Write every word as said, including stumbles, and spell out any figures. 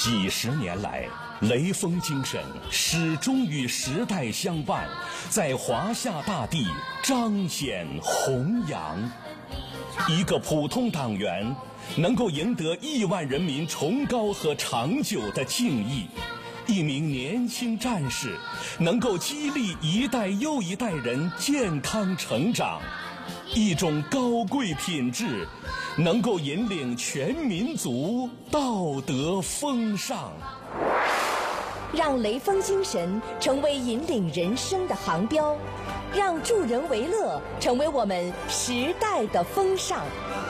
几十年来，雷锋精神始终与时代相伴，在华夏大地彰显弘扬。一个普通党员能够赢得亿万人民崇高和长久的敬意，一名年轻战士能够激励一代又一代人健康成长，一种高贵品质能够引领全民族道德风尚。 让雷锋精神成为引领人生的航标，让助人为乐成为我们时代的风尚。